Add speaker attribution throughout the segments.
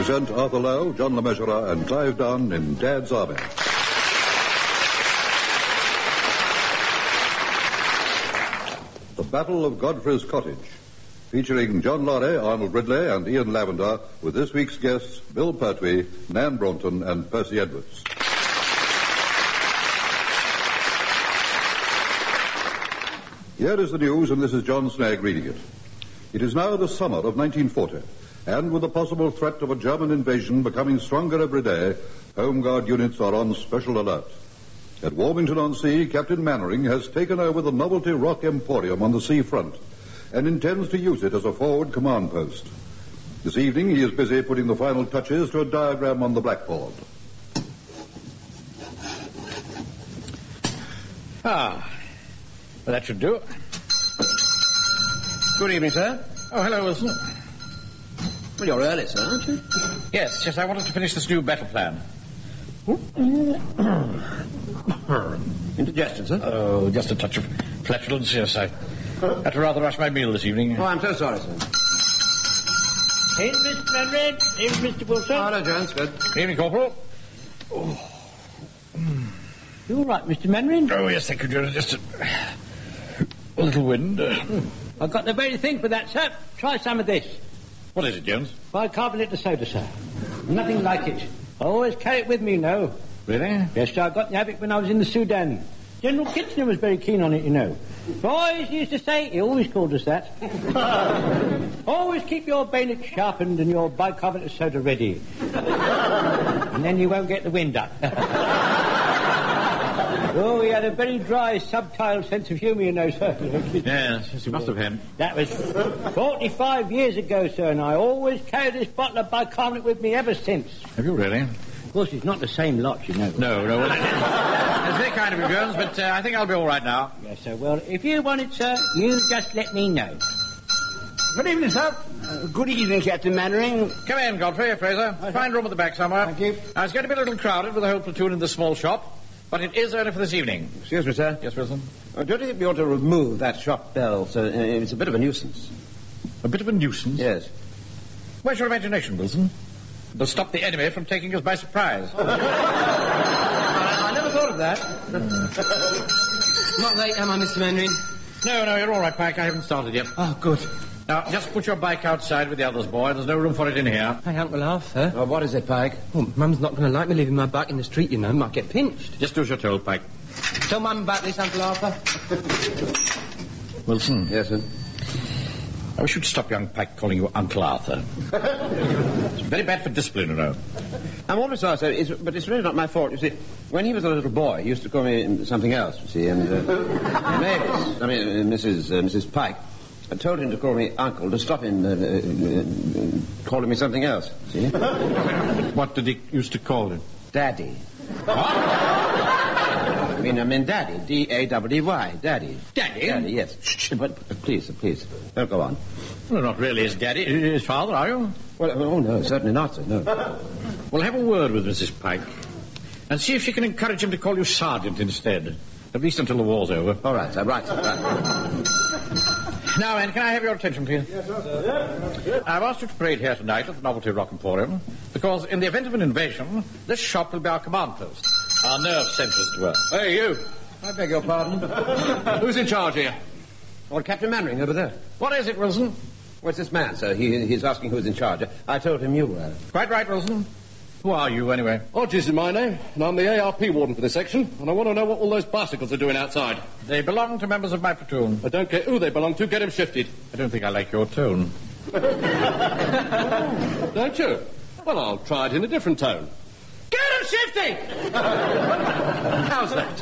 Speaker 1: present Arthur Lowe, John LeMessurier, and Clive Dunn in Dad's Army. The Battle of Godfrey's Cottage, featuring John Laurie, Arnold Ridley, and Ian Lavender, with this week's guests Bill Pertwee, Nan Broughton, and Percy Edwards. Here is the news, and this is John Snagg reading it. It is now the summer of 1940, and with the possible threat of a German invasion becoming stronger every day, Home Guard units are on special alert. At Warmington-on-Sea, Captain Mannering has taken over the Novelty Rock Emporium on the sea front and intends to use it as a forward command post. This evening, he is busy putting the final touches to a diagram on the blackboard.
Speaker 2: Well, that should do.
Speaker 3: Good evening, sir.
Speaker 2: Oh, hello, Wilson.
Speaker 3: Well, you're early, sir, aren't you?
Speaker 2: Yes, I wanted to finish this new battle plan.
Speaker 3: Indigestion, sir?
Speaker 2: Oh, just a touch of flatulence, yes. I had to rather rush my meal this evening.
Speaker 3: Oh, I'm so sorry, sir.
Speaker 4: Here's Mr. Manred. Here's Mr. Wilson.
Speaker 3: Hello, Jones. Good.
Speaker 2: Evening, Corporal.
Speaker 4: You all right, Mr. Manred?
Speaker 2: Oh, yes, thank you, Jones. Just a little wind.
Speaker 4: I've got the very thing for that, sir. Try some of this.
Speaker 2: What is it, Jones?
Speaker 4: Bicarbonate of soda, sir. Nothing like it. I always carry it with me, you know.
Speaker 2: Really?
Speaker 4: Yes, sir, I got the habit when I was in the Sudan. General Kitchener was very keen on it, you know. Boys used to say, he always called us that, always keep your bayonet sharpened and your bicarbonate of soda ready. And then you won't get the wind up. Oh, he had a very dry, subtle sense of humour, you know, sir.
Speaker 2: Yes, he must have had.
Speaker 4: That was 45 years ago, sir, and I always carry this bottle of bicarbonate with me ever since.
Speaker 2: Have you really?
Speaker 4: Of course, it's not the same lot, you know.
Speaker 2: No. Well, that's very kind of you, Jones, but I think I'll be all right now.
Speaker 4: Yes, sir. Well, if you want it, sir, you just let me know.
Speaker 3: Good evening, sir. Good evening, Captain Mannering.
Speaker 2: Come in, Godfrey, Fraser. Find room at the back somewhere.
Speaker 4: Thank you.
Speaker 2: Now, it's going to be a little crowded with the whole platoon in this small shop, but it is only for this evening.
Speaker 3: Excuse me, sir.
Speaker 2: Yes, Wilson?
Speaker 3: Don't you think we ought to remove that shop bell, sir? It's a bit of a nuisance.
Speaker 2: A bit of a nuisance?
Speaker 3: Yes.
Speaker 2: Where's your imagination, Wilson? It'll stop the enemy from taking us by surprise.
Speaker 3: I never thought of that. Not late, am I, Mr. Mannering?
Speaker 2: No, you're all right, Pike. I haven't started yet.
Speaker 3: Oh, good.
Speaker 2: Now, just put your bike outside with the others, boy. There's no room for it in here.
Speaker 5: Hey, Uncle Arthur.
Speaker 3: Oh, what is it, Pike?
Speaker 5: Oh, Mum's not going to like me leaving my bike in the street, you know. Might get pinched.
Speaker 2: Just do as you're told, Pike.
Speaker 5: Tell Mum about this, Uncle Arthur.
Speaker 2: Wilson.
Speaker 3: Yes, sir?
Speaker 2: I wish you'd stop young Pike calling you Uncle Arthur. It's very bad for discipline, you know.
Speaker 3: I'm always sorry, sir, but it's really not my fault. You see, when he was a little boy, he used to call me something else, you see, and Mrs. Pike told him to call me Uncle to stop him calling me something else, see?
Speaker 2: What did he used to call him?
Speaker 3: Daddy. I mean Daddy. D-A-W-D-Y. Daddy.
Speaker 2: Daddy?
Speaker 3: Daddy, yes. Shh, but please, don't go on.
Speaker 2: Well, not really his daddy. His father, are you?
Speaker 3: Well, oh, no, certainly not, sir, no.
Speaker 2: Well, have a word with Mrs. Pike and see if she can encourage him to call you Sergeant instead. At least until the war's over.
Speaker 3: All right, sir, right.
Speaker 2: Now, Anne, can I have your attention, please?
Speaker 3: Yes, sir.
Speaker 2: I've asked you to parade here tonight at the Novelty Rock Emporium because in the event of an invasion, this shop will be our command post. Our nerve centre, as it were.
Speaker 3: Hey, you. I beg your pardon. Who's in charge here? Well, Captain Mannering over there.
Speaker 2: What is it, Wilson?
Speaker 3: What's this man, sir? He's asking who's in charge. I told him you were.
Speaker 2: Quite right, Wilson. Who are you, anyway?
Speaker 6: Hodges is my name, and I'm the ARP warden for this section, and I want to know what all those bicycles are doing outside.
Speaker 2: They belong to members of my platoon.
Speaker 6: I don't care who they belong to, get them shifted.
Speaker 2: I don't think I like your tone.
Speaker 6: Don't you? Well, I'll try it in a different tone.
Speaker 3: Get them shifted!
Speaker 2: How's that?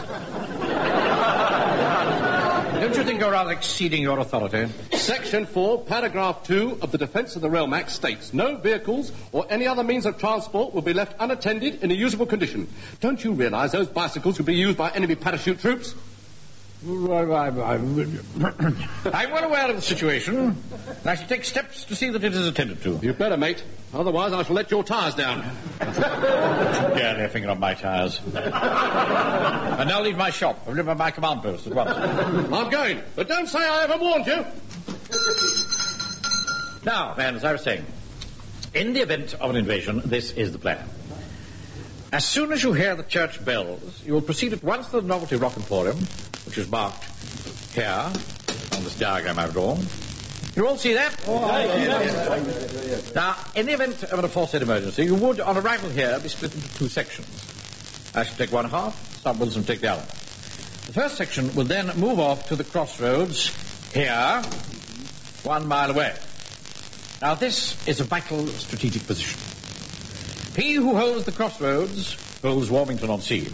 Speaker 2: Don't you think you're rather exceeding your authority?
Speaker 6: Section 4, paragraph 2 of the Defence of the Realm Act states, no vehicles or any other means of transport will be left unattended in a usable condition. Don't you realise those bicycles could be used by enemy parachute troops?
Speaker 2: I'm well aware of the situation, and I shall take steps to see that it is attended to.
Speaker 6: You better, mate. Otherwise, I shall let your tyres down.
Speaker 2: Get your finger on my tyres. And now leave my shop. I've lived by my command post at once.
Speaker 6: I'm going, but don't say I ever warned you.
Speaker 2: Now, man, as I was saying, in the event of an invasion, this is the plan. As soon as you hear the church bells, you will proceed at once to the Novelty Rock Emporium, which is marked here on this diagram I've drawn. You all see that? Now, in the event of an aforesaid emergency, you would, on arrival here, be split into two sections. I shall take one half, Sir Wilson take the other. The first section will then move off to the crossroads here, 1 mile away. Now, this is a vital strategic position. He who holds the crossroads holds Warmington on sea.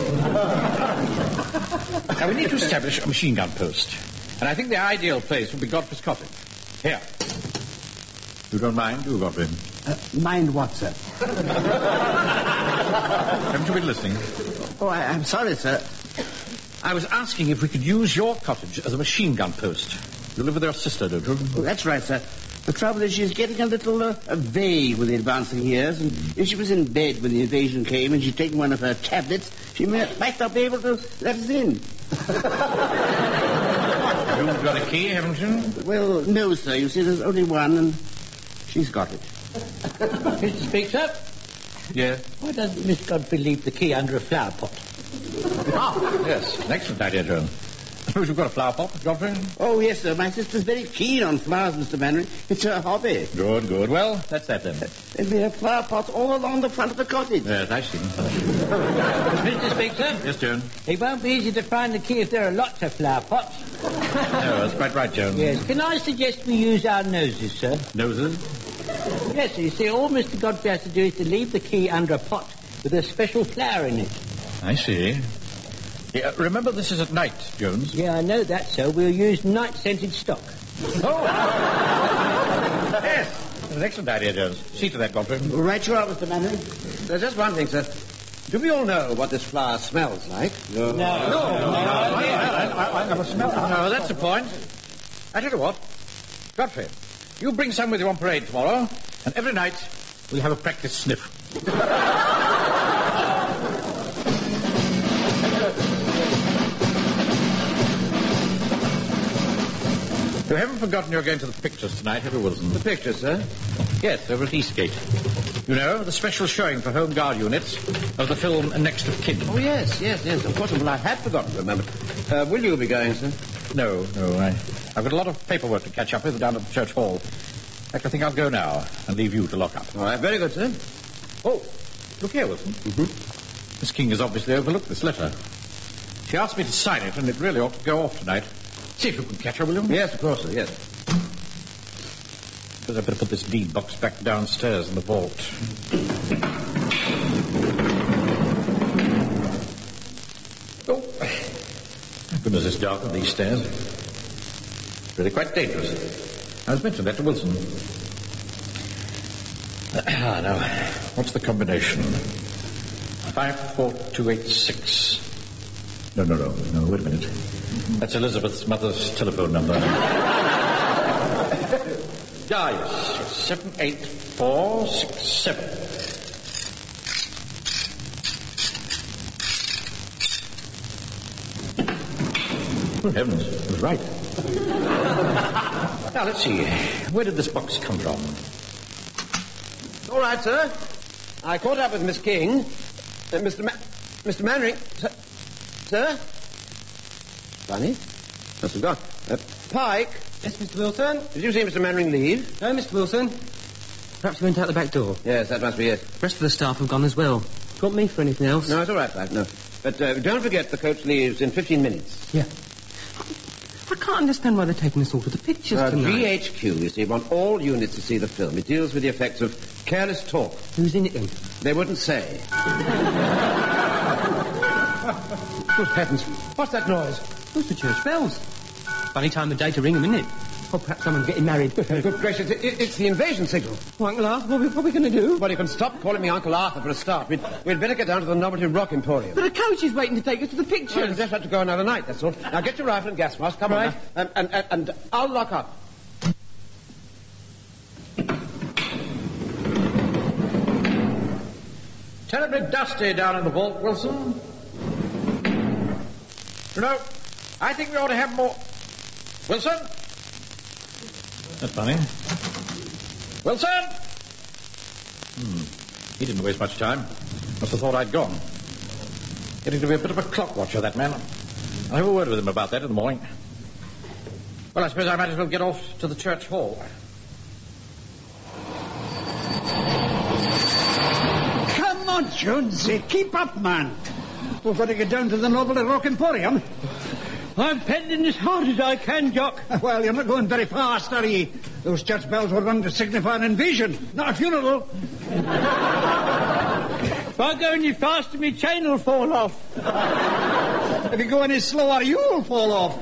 Speaker 2: Now, we need to establish a machine gun post. And I think the ideal place would be Godfrey's cottage. Here. You don't mind, do you, Godfrey?
Speaker 7: Mind what, sir?
Speaker 2: Haven't you been listening?
Speaker 7: Oh, I'm sorry, sir.
Speaker 2: I was asking if we could use your cottage as a machine gun post. You live with your sister, don't you?
Speaker 7: Oh, that's right, sir. The trouble is she's getting a little vague with the advancing years, and if she was in bed when the invasion came and she'd taken one of her tablets, she might not be able to let us in.
Speaker 2: You've got a key, haven't you?
Speaker 7: Well, no, sir. You see, there's only one, and she's got it.
Speaker 4: Mr. Speaker,
Speaker 2: Yes.
Speaker 4: why doesn't Miss Godfrey leave the key under a flower pot?
Speaker 2: Yes, an excellent idea, Joan. I suppose you've got a flower pot, Godfrey?
Speaker 7: Oh, yes, sir. My sister's very keen on flowers, Mr. Mannering. It's her hobby.
Speaker 2: Good, good. Well, that's that then.
Speaker 7: And we have flower pots all along the front of the cottage.
Speaker 2: Yes, I see.
Speaker 4: Mr. Speaker,
Speaker 2: Yes, Joan?
Speaker 4: it won't be easy to find the key if there are lots of flower pots.
Speaker 2: No, that's quite right, Joan.
Speaker 4: Yes. Can I suggest we use our noses, sir?
Speaker 2: Noses?
Speaker 4: Yes, you see, all Mr. Godfrey has to do is to leave the key under a pot with a special flower in it.
Speaker 2: I see. Yeah, remember, this is at night, Jones.
Speaker 4: Yeah, I know that, sir. We'll use night-scented stock.
Speaker 2: Oh! Yes, that's an excellent idea, Jones. See to that, Godfrey.
Speaker 7: Right you are, Mr. Mannering.
Speaker 3: There's just one thing, sir. Do we all know what this flower smells like?
Speaker 2: No, that's the point. I tell you what, Godfrey, you bring some with you on parade tomorrow, and every night we'll have a practice sniff. You haven't forgotten you're going to the pictures tonight, have you, Wilson?
Speaker 3: The picture, sir?
Speaker 2: Yes, over at Eastgate. You know, the special showing for Home Guard units of the film Next of Kin.
Speaker 3: Oh, yes. Of course, well, I had forgotten to remember. Will you be going, sir?
Speaker 2: No, I've got a lot of paperwork to catch up with down at the church hall. In fact, I think I'll go now and leave you to lock up.
Speaker 3: All right, very good, sir.
Speaker 2: Oh, look here, Wilson. Mm-hmm. Miss King has obviously overlooked this letter. She asked me to sign it, and it really ought to go off tonight. See if you can catch her, will you?
Speaker 3: Yes, of course, sir, yes.
Speaker 2: Because I'd better put this deed box back downstairs in the vault. Oh, my goodness, it's dark on these stairs. Really quite dangerous. I was mentioning that to Wilson. Now, what's the combination? 54286. No, wait a minute. That's Elizabeth's mother's telephone number. Yes, 78467. Good heavens, it was right. Now, let's see. Where did this box come from?
Speaker 3: All right, sir. I caught up with Miss King. Mr. Mannering. Sir? Funny. Must have gone. Pike.
Speaker 5: Yes, Mr. Wilson?
Speaker 3: Did you see Mr. Mannering leave?
Speaker 5: No, Mr. Wilson. Perhaps he went out the back door.
Speaker 3: Yes, that must be it.
Speaker 5: The rest of the staff have gone as well. Want me for anything else?
Speaker 3: No, it's all right, Pike, no. But don't forget the coach leaves in 15 minutes.
Speaker 5: Yeah. I can't understand why they're taking us all to the pictures tonight.
Speaker 3: GHQ, you see, want all units to see the film. It deals with the effects of careless talk.
Speaker 5: Who's in it then?
Speaker 3: They wouldn't say.
Speaker 5: Good heavens. What's that noise? Who's the church bells? Funny time of day to ring them, isn't it? Or perhaps someone's getting married.
Speaker 3: Good gracious, it's the invasion signal.
Speaker 5: Oh, Uncle Arthur, what are we going to do?
Speaker 3: Well, you can stop calling me Uncle Arthur for a start. We'd better get down to the Novelty Rock Emporium.
Speaker 5: But a coach is waiting to take us to the
Speaker 3: Well,
Speaker 5: pictures.
Speaker 3: you just have to go another night, that's all. Now get your rifle and gas mask. Come
Speaker 5: Right.
Speaker 3: on now. And I'll lock up.
Speaker 2: Terribly dusty down in the vault, Wilson. You know, I think we ought to have more... Wilson? That's funny. Wilson! He didn't waste much time. Must have thought I'd gone. Getting to be a bit of a clock watcher, that man. I'll have a word with him about that in the morning. Well, I suppose I might as well get off to the church hall.
Speaker 8: Come on, Jonesy. Keep up, man. We've got to get down to the Novelty Rock Emporium.
Speaker 4: I'm pedaling as hard as I can, Jock.
Speaker 8: Well, you're not going very fast, are you? Those church bells were rung to signify an invasion, not a funeral.
Speaker 4: If I go any faster, my chain will fall off.
Speaker 8: If you go any slower, you'll fall off.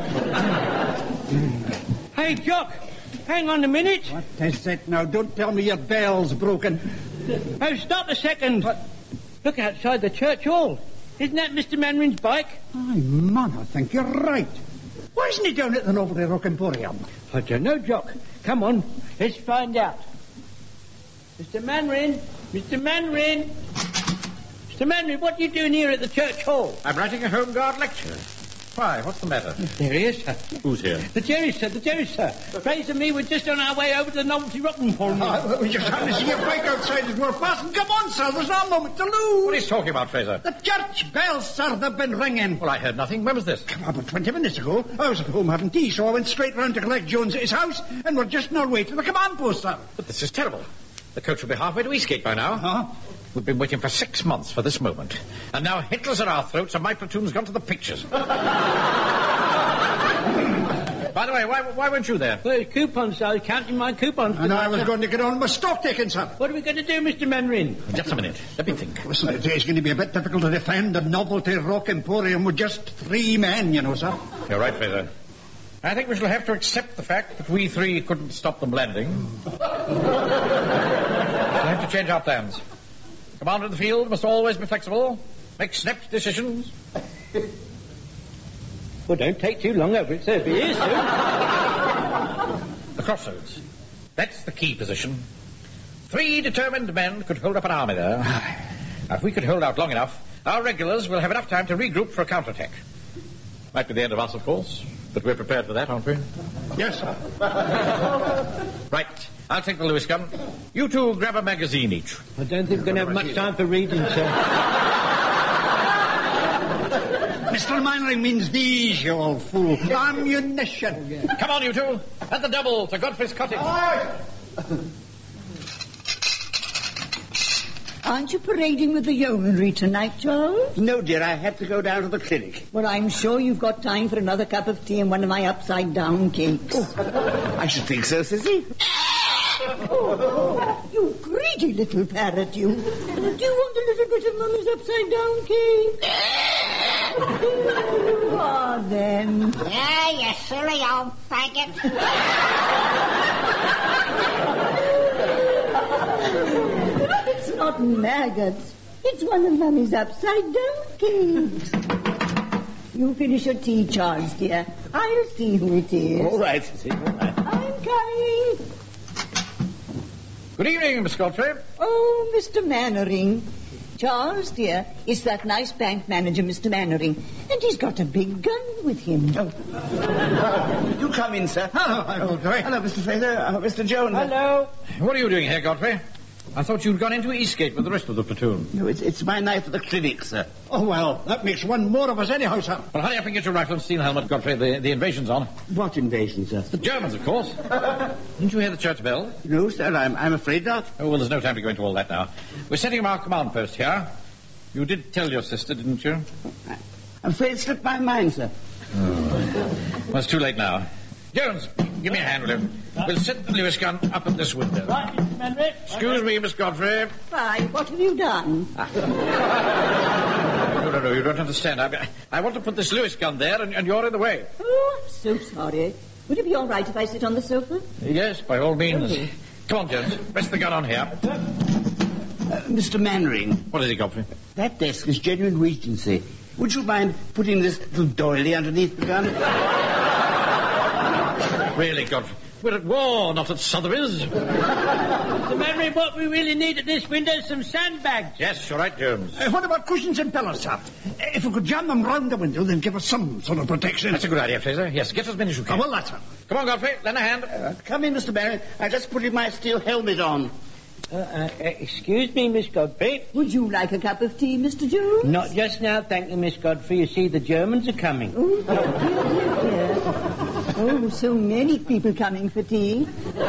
Speaker 4: Hey, Jock, hang on a minute.
Speaker 8: What is it now? Don't tell me your bell's broken.
Speaker 4: Oh, stop a second. What? Look outside the church hall. Isn't that Mr. Manrin's bike?
Speaker 8: Aye, man, I think you're right. Why isn't he down at the Novelty Rock Emporium?
Speaker 4: I don't know, Jock. Come on, let's find out. Mr. Manrin! Mr. Manrin! Mr. Manrin, what are you doing here at the church hall?
Speaker 2: I'm writing a Home Guard lecture. Why, what's the matter?
Speaker 4: There he is, sir.
Speaker 2: Who's here?
Speaker 4: The Jerry, sir, Fraser and me were just on our way over to the Novelty Rock Emporium.
Speaker 8: We just happened to see your bike outside as we're passing. Come on, sir, there's no moment to lose.
Speaker 2: What are you talking about, Fraser?
Speaker 8: The church bells, sir, they've been ringing.
Speaker 2: Well, I heard nothing. When was this?
Speaker 8: About 20 minutes ago. I was at home having tea, so I went straight round to collect Jones at his house, and we're just on our way to the command post, sir.
Speaker 2: But this is terrible. The coach will be halfway to Eastgate by now.
Speaker 8: Huh?
Speaker 2: We've been waiting for 6 months for this moment. And now Hitler's at our throats and my platoon's gone to the pictures. By the way, why weren't you there?
Speaker 4: Well, coupons, sir. I was counting my coupons.
Speaker 8: And I was going to get on with stock taking, sir.
Speaker 4: What are we going to do, Mr. Manrin?
Speaker 2: Just a minute. Let me think.
Speaker 8: Listen, it's going to be a bit difficult to defend the Novelty Rock Emporium with just 3 men, you know, sir.
Speaker 2: You're right, Fraser. I think we shall have to accept the fact that we 3 couldn't stop them landing. We'll have to change our plans. Commander of the field must always be flexible, make snap decisions.
Speaker 4: Well, don't take too long over it, sir. Be here soon.
Speaker 2: The crossroads. That's the key position. 3 determined men could hold up an army there. Now, if we could hold out long enough, our regulars will have enough time to regroup for a counterattack. Might be the end of us, of course, but we're prepared for that, aren't we?
Speaker 8: Yes, sir.
Speaker 2: Right. I'll take the Lewis gun. You 2 grab a magazine each.
Speaker 4: I don't think we're going to have much time for reading, sir.
Speaker 8: Mr. Manring means these, you old fool. Ammunition.
Speaker 2: Come on, you 2. At the double to Godfrey's cottage.
Speaker 9: Aren't you parading with the yeomanry tonight, Charles?
Speaker 7: No, dear, I had to go down to the clinic.
Speaker 9: Well, I'm sure you've got time for another cup of tea and one of my upside-down cakes.
Speaker 7: Oh, I should think so, Sissy.
Speaker 9: Oh, you greedy little parrot, you. Do you want a little bit of Mummy's upside-down cake? Ah, then.
Speaker 10: Yeah, you silly old faggot.
Speaker 9: It's not maggots. It's one of Mummy's upside-down cakes. You finish your tea, Charles, dear. I'll see who it is.
Speaker 7: All right, Sissy, all right.
Speaker 9: I'm coming.
Speaker 2: Good evening, Miss Godfrey.
Speaker 9: Oh, Mr. Mannering. Charles, dear, it's that nice bank manager, Mr. Mannering. And he's got a big gun with him.
Speaker 7: Oh. You come in, sir.
Speaker 8: Hello,
Speaker 7: Hello, Mr. Fraser. Mr. Jones.
Speaker 4: Hello.
Speaker 2: What are you doing here, Godfrey? I thought you'd gone into Eastgate with the rest of the platoon.
Speaker 7: No, it's my night for the clinic, sir.
Speaker 8: Oh, well, that makes one more of us anyhow, sir.
Speaker 2: Well, hurry up and get your rifle and steel helmet, Godfrey. The invasion's on.
Speaker 7: What invasion, sir?
Speaker 2: The Germans, of course. Didn't you hear the church bell?
Speaker 7: No, sir, I'm afraid not.
Speaker 2: Oh, well, there's no time to go into all that now. We're setting up our command post here. You did tell your sister, didn't you?
Speaker 7: I'm afraid it slipped my mind, sir.
Speaker 2: Well, it's too late now. Jones, give me a hand, will you? We'll set the Lewis gun up at this window.
Speaker 4: Right, Mr. Manrin.
Speaker 2: Excuse me, Miss Godfrey.
Speaker 9: Why, what have you done?
Speaker 2: No, you don't understand. I want to put this Lewis gun there, and you're in the way.
Speaker 9: Oh, I'm so sorry. Would it be all right if I sit on the sofa?
Speaker 2: Yes, by all means.
Speaker 9: Okay.
Speaker 2: Come on, Jones. Rest the gun on here.
Speaker 7: Mr. Mannering,
Speaker 2: What is it, Godfrey?
Speaker 7: that desk is genuine Regency. Would you mind putting this little doily underneath the gun?
Speaker 2: Really, Godfrey? We're at war, not at Sotheby's.
Speaker 4: Mr. Manrin, what we really need at this window is some sandbags.
Speaker 2: Yes, you're right, Jones.
Speaker 8: What about cushions and pillows, sir? If we could jam them round the window, they'd give us some sort of protection.
Speaker 2: That's a good idea, Fraser. Yes, get as many as you can.
Speaker 8: Well, that's it.
Speaker 2: Come on, Godfrey. Lend a hand.
Speaker 7: Come in, Mr. Mannering. I just put my steel helmet on.
Speaker 4: Excuse me, Miss Godfrey.
Speaker 9: Would you like a cup of tea, Mr. Jones?
Speaker 4: Not just now, thank you, Miss Godfrey. You see, the Germans are coming.
Speaker 9: Oh, dear. Oh, so many people coming for tea.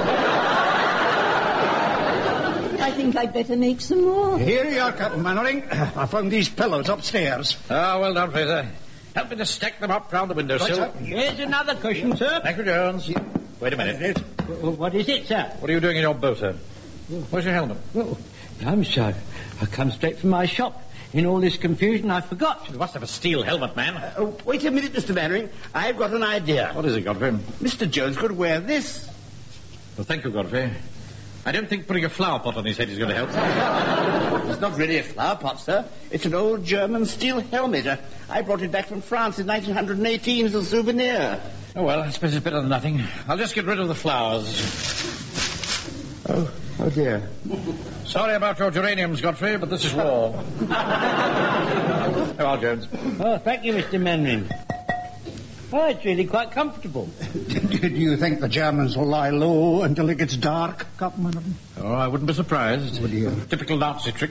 Speaker 9: I think I'd better make some more.
Speaker 8: Here you are, Captain Mannering. I found these pillows upstairs.
Speaker 2: Ah, well done, Fraser. Help me to stack them up round the windowsill.
Speaker 8: Right, sir.
Speaker 4: Here's another cushion, sir.
Speaker 2: Thank you, Jones. Wait a minute.
Speaker 4: What is it, sir?
Speaker 2: What are you doing in your boat, sir? Where's your helmet?
Speaker 4: Oh, I'm sorry. I come straight from my shop. In all this confusion, I forgot.
Speaker 2: You must have a steel helmet, man.
Speaker 7: Wait a minute, Mr. Mannering. I've got an idea.
Speaker 2: What is it, Godfrey?
Speaker 7: Mr. Jones could wear this.
Speaker 2: Well, thank you, Godfrey. I don't think putting a flower pot on his head is going to help.
Speaker 7: It's not really a flower pot, sir. It's an old German steel helmet. I brought it back from France in 1918 as a souvenir.
Speaker 2: Oh, well, I suppose it's better than nothing. I'll just get rid of the flowers.
Speaker 7: Oh dear.
Speaker 2: Sorry about your geraniums, Godfrey, but this is war. How are Jones?
Speaker 4: Oh, thank you, Mr. Mannering. Oh, it's really quite comfortable.
Speaker 8: Do you think the Germans will lie low until it gets dark, Captain Mannering?
Speaker 2: Oh, I wouldn't be surprised.
Speaker 8: Oh, dear.
Speaker 2: Typical Nazi trick.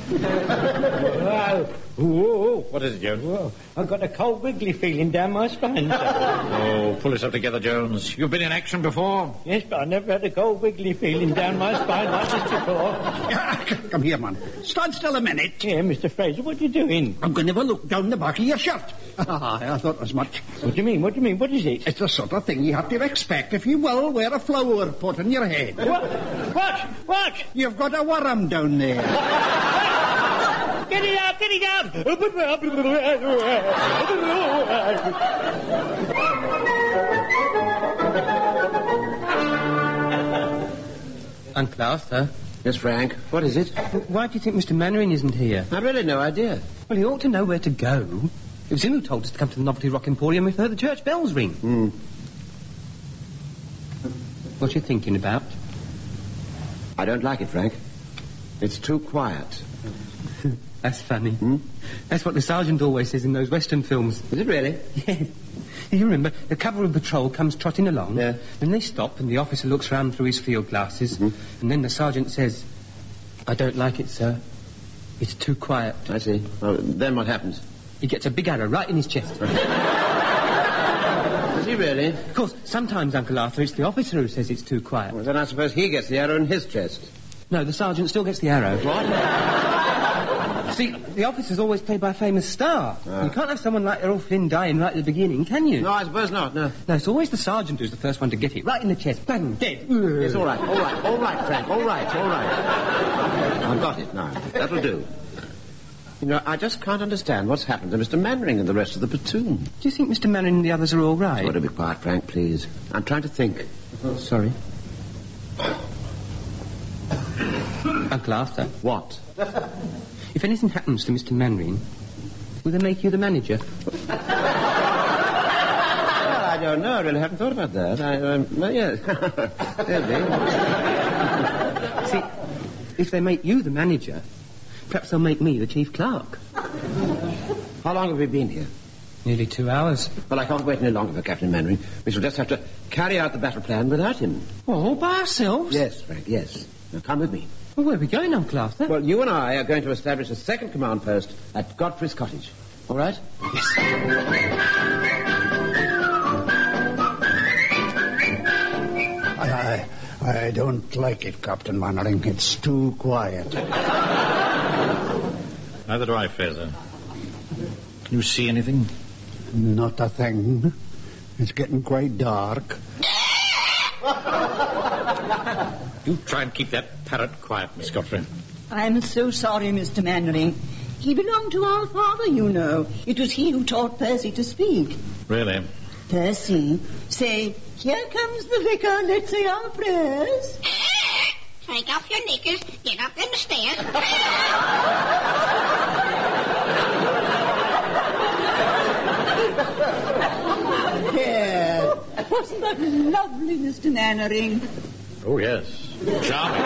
Speaker 2: What is it, Jones?
Speaker 4: Whoa, I've got a cold wiggly feeling down my spine, sir.
Speaker 2: Oh, pull yourself together, Jones. You've been in action before.
Speaker 4: Yes, but I never had a cold wiggly feeling down my spine like this before.
Speaker 8: Come here, man. Stand still a minute.
Speaker 4: Here, Mr. Fraser, what are you doing?
Speaker 8: I'm going to have a look down the back of your shirt. I thought as much.
Speaker 4: What do you mean? What do you mean? What is it?
Speaker 8: It's the sort of thing you have to expect if you will wear a flower pot on your head.
Speaker 4: What?
Speaker 8: You've got a worm down there.
Speaker 4: Get it out! Get it out!
Speaker 5: Uncle Arthur.
Speaker 3: Yes, Frank. What is it?
Speaker 5: Why do you think Mr. Mannering isn't here?
Speaker 3: I've really no idea.
Speaker 5: Well, he ought to know where to go. It was him who told us to come to the Novelty Rock Emporium if we heard the church bells ring. What are you thinking about?
Speaker 3: I don't like it, Frank. It's too quiet.
Speaker 5: That's funny. That's what the sergeant always says in those Western films.
Speaker 3: Is it really?
Speaker 5: Yes. You remember, the cover of the patrol comes trotting along.
Speaker 3: Yeah.
Speaker 5: Then they stop and the officer looks round through his field glasses. And then the sergeant says, I don't like it, sir. It's too quiet.
Speaker 3: I see. Well, then what happens?
Speaker 5: He gets a big arrow right in his chest.
Speaker 3: Does he really?
Speaker 5: Of course, sometimes, Uncle Arthur, it's the officer who says it's too quiet.
Speaker 3: Well, then I suppose he gets the arrow in his chest.
Speaker 5: No, the sergeant still gets the arrow.
Speaker 3: What?
Speaker 5: See, the officer's always played by a famous star. You can't have someone like Errol Flynn dying right at the beginning, can you?
Speaker 3: No, I suppose not, no.
Speaker 5: No, it's always the sergeant who's the first one to get it, right in the chest. Bang, dead.
Speaker 3: Yes, all right, Frank, all right. I've got it now. That'll do. You know, I just can't understand what's happened to Mr. Mannering and the rest of the platoon.
Speaker 5: Do you think Mr. Mannering and the others are all right?
Speaker 3: Oh, to be quiet, Frank, please. I'm trying to think.
Speaker 5: Oh, sorry. Uncle Arthur.
Speaker 3: What?
Speaker 5: If anything happens to Mr. Mannering, will they make you the manager?
Speaker 3: Well, I don't know. I really haven't thought about that. Yes.
Speaker 5: See, if they make you the manager, perhaps they'll make me the chief clerk.
Speaker 3: How long have we been here?
Speaker 5: Nearly 2 hours.
Speaker 3: Well, I can't wait any longer for Captain Mannering. We shall just have to carry out the battle plan without him.
Speaker 5: Well, all by ourselves?
Speaker 3: Yes, Frank, yes. Now, come with me.
Speaker 5: Well, where are we going, Uncle Arthur?
Speaker 3: Well, you and I are going to establish a second command post at Godfrey's cottage. All right?
Speaker 5: Yes.
Speaker 8: I don't like it, Captain Mannering. It's too quiet.
Speaker 2: Neither do I, Fraser. Can you see anything?
Speaker 8: Not a thing. It's getting quite dark.
Speaker 2: You try and keep that parrot quiet, Miss Godfrey.
Speaker 9: I'm so sorry, Mr. Mannering. He belonged to our father, you know. It was he who taught Percy to speak.
Speaker 2: Really?
Speaker 9: Percy, say, here comes the vicar, let's say our prayers.
Speaker 10: Take off your knickers, get up them stairs.
Speaker 9: There. Wasn't that lovely, Mr. Mannering?
Speaker 2: Oh, yes. Charming.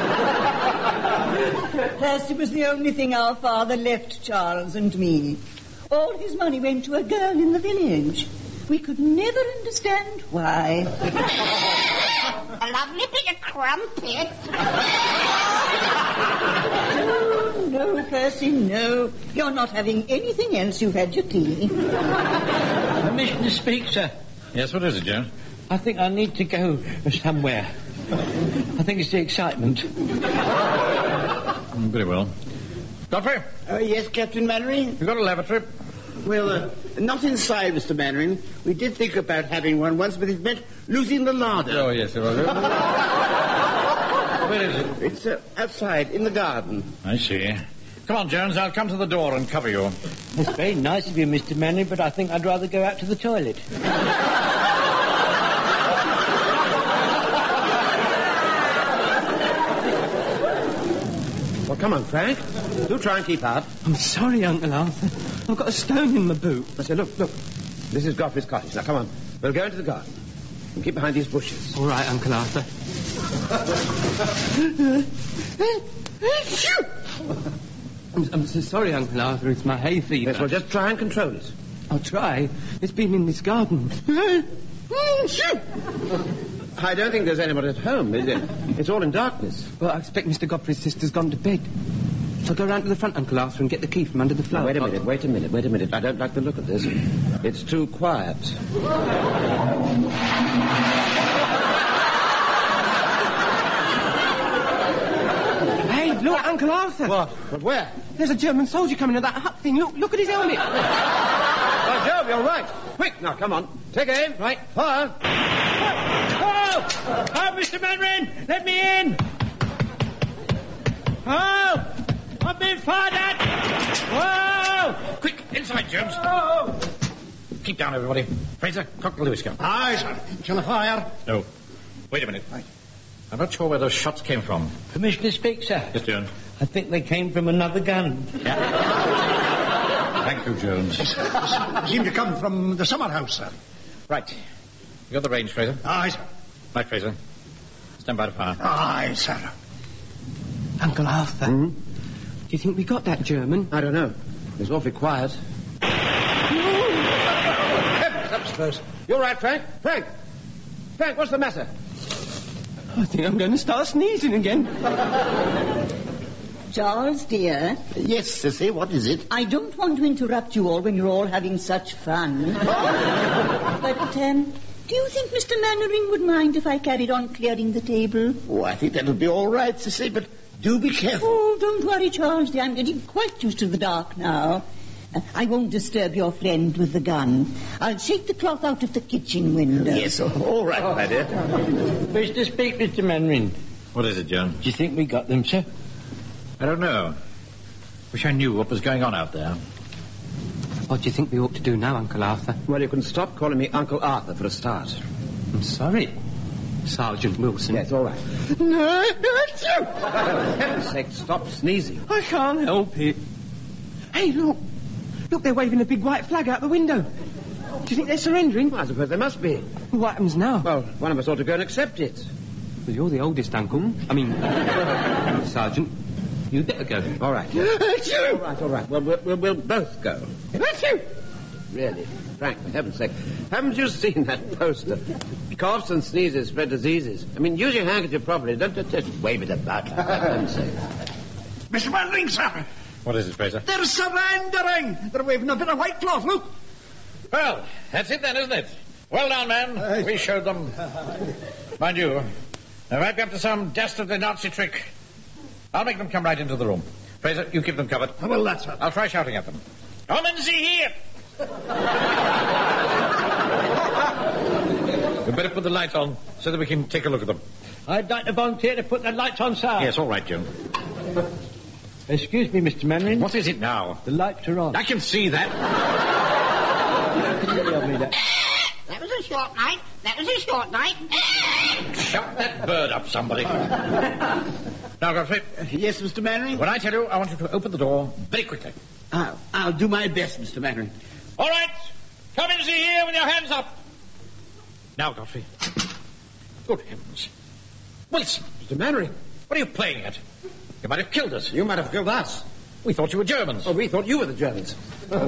Speaker 9: Percy was the only thing our father left Charles and me. All his money went to a girl in the village. We could never understand why.
Speaker 10: A lovely bit of crumpet.
Speaker 9: No, Percy, no. You're not having anything else. You've had your tea.
Speaker 4: Permission to speak, sir.
Speaker 2: Yes, what is it, Jones?
Speaker 4: I think I need to go somewhere. I think it's the excitement.
Speaker 2: Very well. Godfrey,
Speaker 7: Yes, Captain Mannering?
Speaker 2: you got a lavatory?
Speaker 7: Well, not inside, Mr. Mannering. We did think about having one once, but it meant losing the larder.
Speaker 2: Oh, yes, it was. Where is it?
Speaker 7: It's outside, in the garden.
Speaker 2: I see. Come on, Jones, I'll come to the door and cover you.
Speaker 4: It's very nice of you, Mr. Mannering, but I think I'd rather go out to the toilet.
Speaker 3: Well, come on, Frank. Do try and keep up.
Speaker 5: I'm sorry, Uncle Arthur. I've got a stone in my boot.
Speaker 3: I say, look. This is Godfrey's cottage. Now, come on. We'll go into the garden. And keep behind these bushes.
Speaker 5: All right, Uncle Arthur. I'm so sorry, Uncle Arthur. It's my hay fever.
Speaker 3: Yes, well, just try and control it.
Speaker 5: I'll try. It's been in this garden.
Speaker 3: I don't think there's anybody at home, is there? It's all in darkness.
Speaker 5: Well, I expect Mr. Godfrey's sister's gone to bed. I'll go round to the front, Uncle Arthur, and get the key from under the flower.
Speaker 3: Wait a minute. I don't like the look of this. It's too quiet.
Speaker 5: Hey, look, Uncle Arthur.
Speaker 3: What? But where?
Speaker 5: There's a German soldier coming to that hut thing. Look at his helmet.
Speaker 3: By Jove, you're right. Quick, now, come on. Take aim. Right. Fire.
Speaker 4: Oh, Mr. Mannering, let me in. Oh, I'm being fired at. Whoa!
Speaker 2: Quick, inside, Jones.
Speaker 4: Oh.
Speaker 2: Keep down, everybody. Fraser, cock the Lewis gun.
Speaker 8: Aye, sir. Shall I fire?
Speaker 2: No. Wait a minute. I'm not sure where those shots came from.
Speaker 4: Permission to speak, sir?
Speaker 2: Yes, Jones.
Speaker 4: I think they came from another gun.
Speaker 2: Thank you, Jones.
Speaker 8: They seem to come from the summer house, sir.
Speaker 2: Right. You got the range, Fraser?
Speaker 8: Aye, sir.
Speaker 2: Right, Fraser. Stand by to fire.
Speaker 8: Aye, sir.
Speaker 5: Uncle Arthur.
Speaker 3: Hmm?
Speaker 5: Do you think we got that German?
Speaker 3: I don't know. It's awfully quiet. Heavens, that was close. You're right, Frank. Frank, what's the matter?
Speaker 5: I think I'm going to start sneezing again.
Speaker 9: Charles, dear,
Speaker 7: Yes, Sissy, what is it?
Speaker 9: I don't want to interrupt you all when you're all having such fun. But, do you think Mr. Mannering would mind if I carried on clearing the table?
Speaker 7: Oh, I think that'll be all right, Sissy, but do be careful.
Speaker 9: Oh, don't worry, Charles, dear. I'm getting quite used to the dark now. I won't disturb your friend with the gun. I'll shake the cloth out of the kitchen window.
Speaker 7: Yes, all right, my dear.
Speaker 4: Wish to speak, Mr. Mannering.
Speaker 2: What is it, Jones?
Speaker 4: Do you think we got them, sir?
Speaker 2: I don't know. Wish I knew what was going on out there.
Speaker 5: What do you think we ought to do now, Uncle Arthur?
Speaker 3: Well, you can stop calling me Uncle Arthur for a start.
Speaker 5: I'm sorry, Sergeant Wilson.
Speaker 3: Yes, all right.
Speaker 5: No,
Speaker 3: For heaven's sake, stop sneezing.
Speaker 5: I can't help it. Hey, look. Look, they're waving a big white flag out the window. Do you think they're surrendering?
Speaker 3: Well, I suppose they must be.
Speaker 5: What happens now?
Speaker 3: Well, one of us ought to go and accept it.
Speaker 5: Well, you're the oldest, Uncle. I mean, Sergeant. You'd better go.
Speaker 3: All right. All right. Well, we'll both go. Really, Frank, for heaven's sake, haven't you seen that poster? Coughs and sneezes spread diseases. I mean, use your handkerchief properly. Don't just wave it about. For heaven's sake.
Speaker 8: Mr. Mannering, sir.
Speaker 2: What is it, Fraser?
Speaker 8: They're surrendering. They're waving a bit of white cloth, look.
Speaker 2: Well, that's it then, isn't it? Well done, man. We showed them. Mind you, they might be up to some dastardly Nazi trick. I'll make them come right into the room. Fraser, you keep them covered.
Speaker 8: How will that, sir?
Speaker 2: I'll try shouting at them. Come and see here! You better put the lights on so that we can take a look at them.
Speaker 4: I'd like to volunteer to put the lights on, sir.
Speaker 2: Yes, all right, Jim.
Speaker 4: Excuse me, Mr. Mannering.
Speaker 2: What is it now?
Speaker 4: The lights are on.
Speaker 2: I can see that.
Speaker 10: That was a short night. That was a short night.
Speaker 2: Shut that bird up, somebody. Now, Godfrey.
Speaker 7: Yes, Mr. Mannering?
Speaker 2: When I tell you, I want you to open the door very quickly.
Speaker 7: I'll do my best, Mr. Mannering.
Speaker 2: All right. Come and see here with your hands up. Now, Godfrey. Good heavens. Wilson.
Speaker 3: Mr. Mannering.
Speaker 2: What are you playing at? You might have killed us.
Speaker 3: You might have killed us.
Speaker 2: We thought you were Germans.
Speaker 3: Oh, we thought you were the Germans.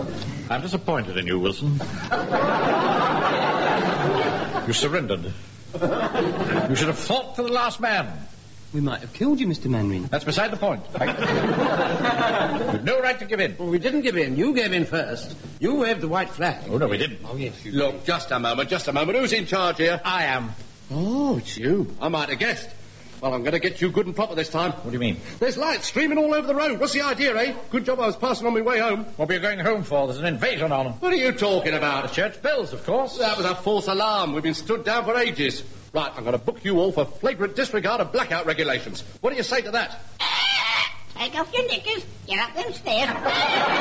Speaker 2: I'm disappointed in you, Wilson. You surrendered. You should have fought for the last man.
Speaker 5: We might have killed you, Mr. Manring.
Speaker 2: That's beside the point. You've no right to give in.
Speaker 3: Well, we didn't give in. You gave in first. You waved the white flag.
Speaker 2: Oh, no, we didn't.
Speaker 6: Oh, yes, you Look, just a moment. Who's in charge here?
Speaker 2: I am.
Speaker 6: Oh, it's you. I might have guessed. Well, I'm going to get you good and proper this time.
Speaker 2: What do you mean?
Speaker 6: There's lights streaming all over the road. What's the idea, eh? Good job I was passing on my way home.
Speaker 2: What were you going home for? There's an invasion on.
Speaker 6: What are you talking about?
Speaker 2: The church bells, of course.
Speaker 6: That was a false alarm. We've been stood down for ages. Right, I'm going to book you all for flagrant disregard of blackout regulations. What do you say to that?
Speaker 10: Take off your knickers, get up them stairs.